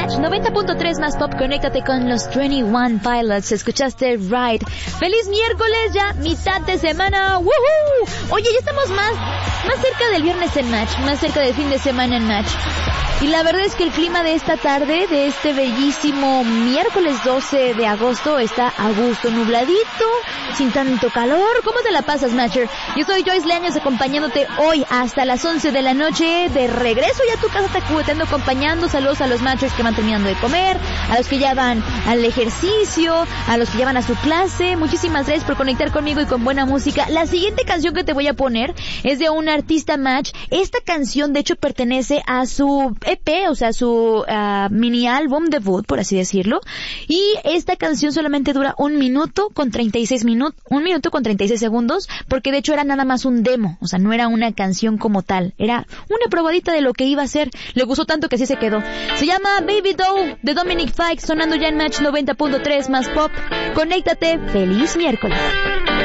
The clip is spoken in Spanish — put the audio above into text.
Match 90.3 más pop. Conéctate con los 21 Pilots. Escuchaste Ride. ¡Feliz miércoles! Ya mitad de semana. ¡Woohoo! Oye, ya estamos más cerca del viernes en Match, más cerca del fin de semana en Match. Y la verdad es que el clima de esta tarde, de este bellísimo miércoles 12 de agosto, está a gusto, nubladito, sin tanto calor. ¿Cómo te la pasas, Matcher? Yo soy Joyce Leaños, acompañándote hoy hasta las 11 de la noche. De regreso ya a tu casa, te ando acompañando. Saludos a los Matchers que van terminando de comer, a los que ya van al ejercicio, a los que ya van a su clase. Muchísimas gracias por conectar conmigo y con buena música. La siguiente canción que te voy a poner es de un artista Match. Esta canción, de hecho, pertenece a su EP, o sea, su mini álbum debut, por así decirlo. Y esta canción solamente dura 1 minuto con 36 segundos, porque de hecho era nada más un demo, o sea, no era una canción como tal, era una probadita de lo que iba a ser. Le gustó tanto que así se quedó. Se llama Baby Doll de Dominic Fike, sonando ya en Match 90.3 más pop. Conéctate, feliz miércoles.